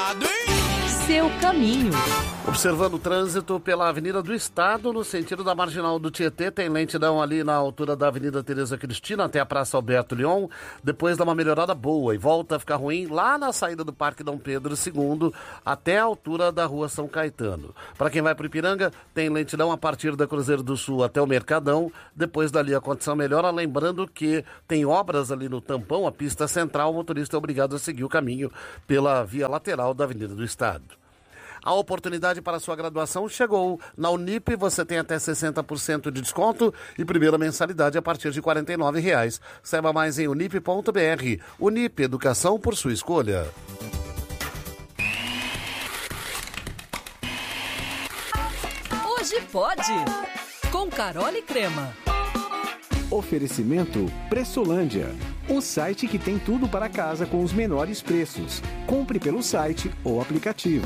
Cuidado, hein? Seu caminho. Observando o trânsito pela Avenida do Estado, no sentido da Marginal do Tietê, tem lentidão ali na altura da Avenida Tereza Cristina até a Praça Alberto Leon, depois dá uma melhorada boa e volta a ficar ruim lá na saída do Parque Dom Pedro II até a altura da Rua São Caetano. Para quem vai para Ipiranga, tem lentidão a partir da Cruzeiro do Sul até o Mercadão, depois dali a condição melhora, lembrando que tem obras ali no tampão, a pista central, o motorista é obrigado a seguir o caminho pela via lateral da Avenida do Estado. A oportunidade para a sua graduação chegou. Na Unip você tem até 60% de desconto e primeira mensalidade a partir de R$ 49,00. Saiba mais em unip.br. Unip, educação por sua escolha. Hoje pode. Com Carol e Crema. Oferecimento Pressolândia, o site que tem tudo para casa com os menores preços. Compre pelo site ou aplicativo.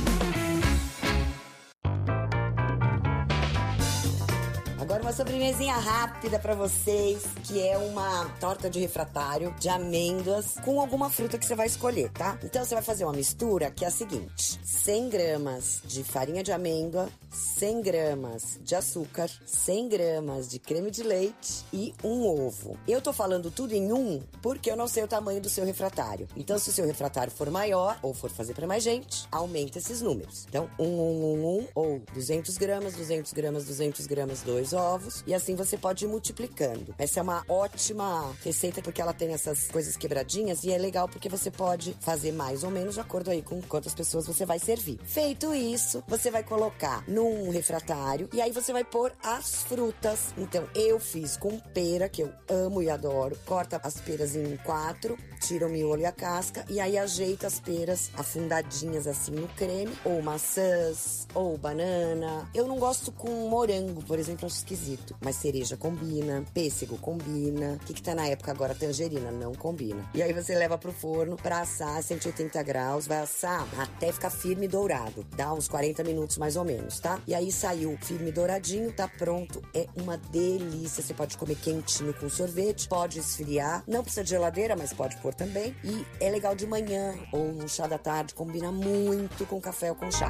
Agora uma sobremesinha rápida pra vocês, que é uma torta de refratário de amêndoas com alguma fruta que você vai escolher, tá? Então você vai fazer uma mistura que é a seguinte: 100 gramas de farinha de amêndoa, 100 gramas de açúcar, 100 gramas de creme de leite e um ovo. Eu tô falando tudo em um porque eu não sei o tamanho do seu refratário. Então se o seu refratário for maior ou for fazer pra mais gente, aumenta esses números. Então 1 ou 200 gramas, 200 gramas, 200 gramas, 2 ovos, e assim você pode ir multiplicando. Essa é uma ótima receita porque ela tem essas coisas quebradinhas e é legal porque você pode fazer mais ou menos de acordo aí com quantas pessoas você vai servir. Feito isso, você vai colocar num refratário e aí você vai pôr as frutas. Então eu fiz com pera, que eu amo e adoro. Corta as peras em 4, tira o miolo e a casca e aí ajeita as peras afundadinhas assim no creme, ou maçãs, ou banana. Eu não gosto com morango, por exemplo, acho esquisito, mas cereja combina, pêssego combina. O que tá na época agora? Tangerina não combina. E aí você leva pro forno pra assar a 180 graus, vai assar até ficar firme e dourado. Dá uns 40 minutos mais ou menos, tá? E aí saiu firme e douradinho, tá pronto. É uma delícia. Você pode comer quentinho com sorvete, pode esfriar. Não precisa de geladeira, mas pode pôr também. E é legal de manhã ou no chá da tarde, combina muito com café ou com chá.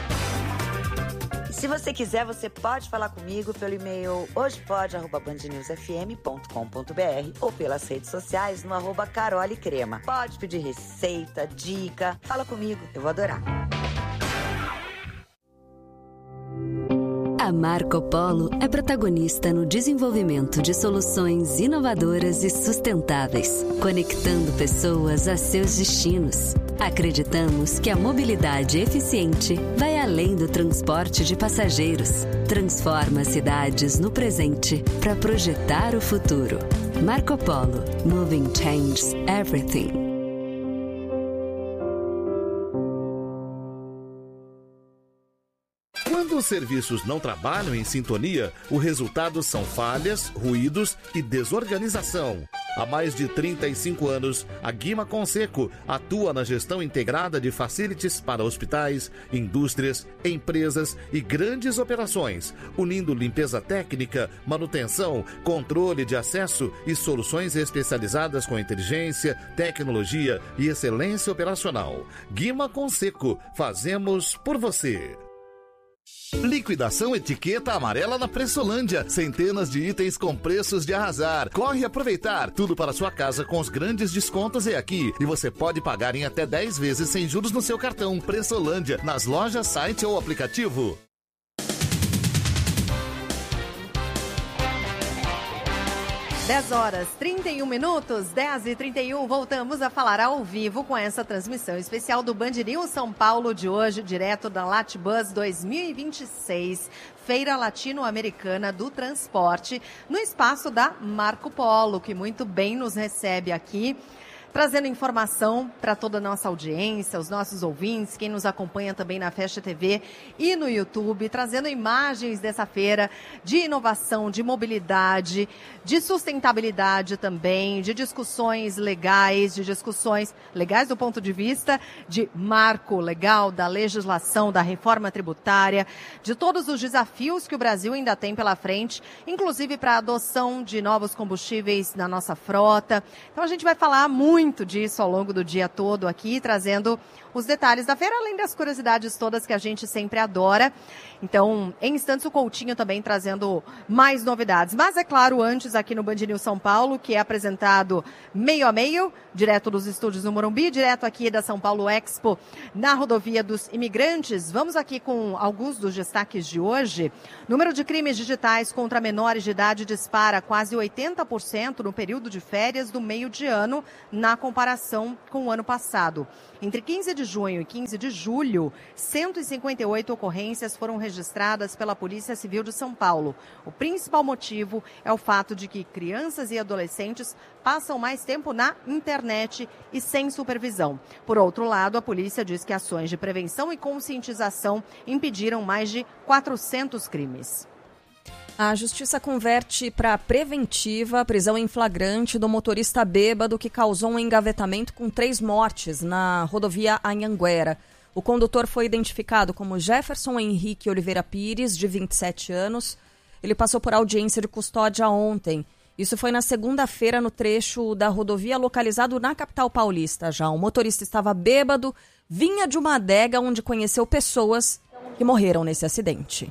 Se você quiser, você pode falar comigo pelo e-mail hojepode@bandnewsfm.com.br ou pelas redes sociais no @carolecrema. Pode pedir receita, dica, fala comigo, eu vou adorar. A Marco Polo é protagonista no desenvolvimento de soluções inovadoras e sustentáveis, conectando pessoas a seus destinos. Acreditamos que a mobilidade eficiente vai além do transporte de passageiros. Transforma cidades no presente para projetar o futuro. Marco Polo. Moving changes everything. Quando os serviços não trabalham em sintonia, o resultado são falhas, ruídos e desorganização. Há mais de 35 anos, a Guima Conceco atua na gestão integrada de facilities para hospitais, indústrias, empresas e grandes operações, unindo limpeza técnica, manutenção, controle de acesso e soluções especializadas com inteligência, tecnologia e excelência operacional. Guima Conceco, fazemos por você. Liquidação etiqueta amarela na Pressolândia. Centenas de itens com preços de arrasar. Corre aproveitar. Tudo para sua casa com os grandes descontos é aqui. E você pode pagar em até 10 vezes sem juros no seu cartão. Pressolândia, nas lojas, site ou aplicativo. 10h31, 10h31, voltamos a falar ao vivo com essa transmissão especial do Band News São Paulo de hoje, direto da Latbus 2026, Feira Latino-Americana do Transporte, no espaço da Marco Polo, que muito bem nos recebe aqui, trazendo informação para toda a nossa audiência, os nossos ouvintes, quem nos acompanha também na Festa TV e no YouTube, trazendo imagens dessa feira de inovação, de mobilidade, de sustentabilidade também, de discussões legais do ponto de vista de marco legal, da legislação, da reforma tributária, de todos os desafios que o Brasil ainda tem pela frente, inclusive para a adoção de novos combustíveis na nossa frota. Então a gente vai falar muito muito disso ao longo do dia todo aqui, trazendo os detalhes da feira, além das curiosidades todas que a gente sempre adora. Então, em instantes, o Coutinho também trazendo mais novidades. Mas, é claro, antes aqui no Band News São Paulo, que é apresentado meio a meio, direto dos estúdios do Morumbi, direto aqui da São Paulo Expo, na rodovia dos imigrantes. Vamos aqui com alguns dos destaques de hoje. Número de crimes digitais contra menores de idade dispara quase 80% no período de férias do meio de ano, na comparação com o ano passado. Entre 15 de junho e 15 de julho, 158 ocorrências foram registradas pela Polícia Civil de São Paulo. O principal motivo é o fato de que crianças e adolescentes passam mais tempo na internet e sem supervisão. Por outro lado, a polícia diz que ações de prevenção e conscientização impediram mais de 400 crimes. A Justiça converte para preventiva a prisão em flagrante do motorista bêbado que causou um engavetamento com 3 mortes na rodovia Anhanguera. O condutor foi identificado como Jefferson Henrique Oliveira Pires, de 27 anos. Ele passou por audiência de custódia ontem. Isso foi na segunda-feira no trecho da rodovia localizado na capital paulista. Já o motorista estava bêbado, vinha de uma adega onde conheceu pessoas que morreram nesse acidente.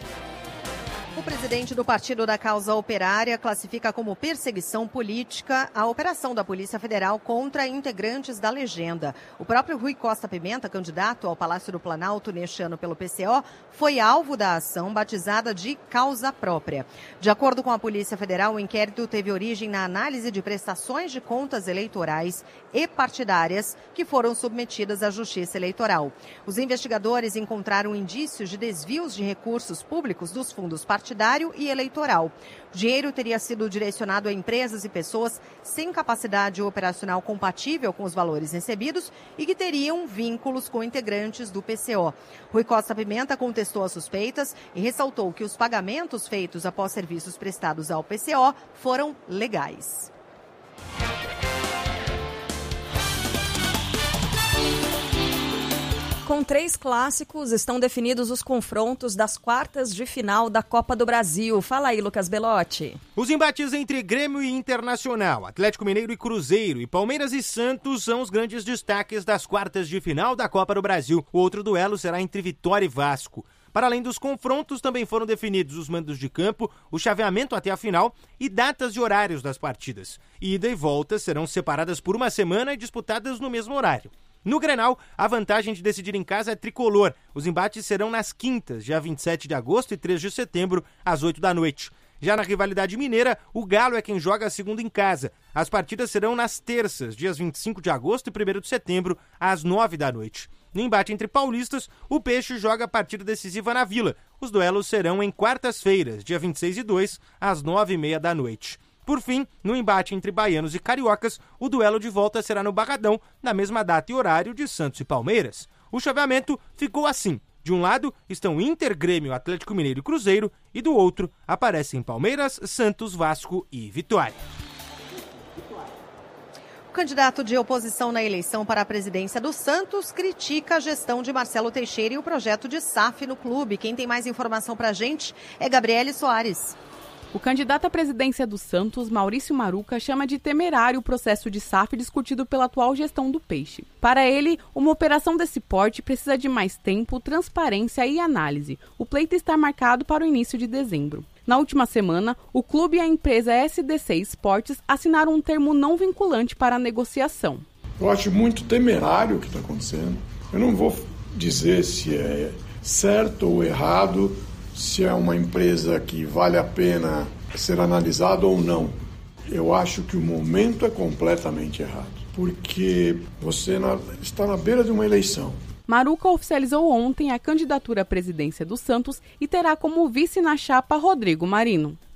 O presidente do Partido da Causa Operária classifica como perseguição política a operação da Polícia Federal contra integrantes da legenda. O próprio Rui Costa Pimenta, candidato ao Palácio do Planalto neste ano pelo PCO, foi alvo da ação batizada de causa própria. De acordo com a Polícia Federal, o inquérito teve origem na análise de prestações de contas eleitorais e partidárias que foram submetidas à Justiça Eleitoral. Os investigadores encontraram indícios de desvios de recursos públicos dos fundos partidário e eleitoral. O dinheiro teria sido direcionado a empresas e pessoas sem capacidade operacional compatível com os valores recebidos e que teriam vínculos com integrantes do PCO. Rui Costa Pimenta contestou as suspeitas e ressaltou que os pagamentos feitos após serviços prestados ao PCO foram legais. Com 3 clássicos, estão definidos os confrontos das quartas de final da Copa do Brasil. Fala aí, Lucas Belotti. Os embates entre Grêmio e Internacional, Atlético Mineiro e Cruzeiro e Palmeiras e Santos são os grandes destaques das quartas de final da Copa do Brasil. O outro duelo será entre Vitória e Vasco. Para além dos confrontos, também foram definidos os mandos de campo, o chaveamento até a final e datas e horários das partidas. Ida e volta serão separadas por uma semana e disputadas no mesmo horário. No Grenal, a vantagem de decidir em casa é tricolor. Os embates serão nas quintas, dia 27 de agosto e 3 de setembro, às 8 da noite. Já na rivalidade mineira, o Galo é quem joga a segunda em casa. As partidas serão nas terças, dias 25 de agosto e 1º de setembro, às 9 da noite. No embate entre paulistas, o Peixe joga a partida decisiva na Vila. Os duelos serão em quartas-feiras, dia 26 e 2, às 9h30 da noite. Por fim, no embate entre baianos e cariocas, o duelo de volta será no Barradão, na mesma data e horário de Santos e Palmeiras. O chaveamento ficou assim. De um lado estão Inter, Grêmio, Atlético Mineiro e Cruzeiro, e do outro aparecem Palmeiras, Santos, Vasco e Vitória. O candidato de oposição na eleição para a presidência do Santos critica a gestão de Marcelo Teixeira e o projeto de SAF no clube. Quem tem mais informação para a gente é Gabriele Soares. O candidato à presidência do Santos, Maurício Maruca, chama de temerário o processo de SAF discutido pela atual gestão do Peixe. Para ele, uma operação desse porte precisa de mais tempo, transparência e análise. O pleito está marcado para o início de dezembro. Na última semana, o clube e a empresa SDC Esportes assinaram um termo não vinculante para a negociação. Eu acho muito temerário o que está acontecendo. Eu não vou dizer se é certo ou errado, se é uma empresa que vale a pena ser analisada ou não. Eu acho que o momento é completamente errado, porque você está na beira de uma eleição. Maruca oficializou ontem a candidatura à presidência do Santos e terá como vice na chapa Rodrigo Marino.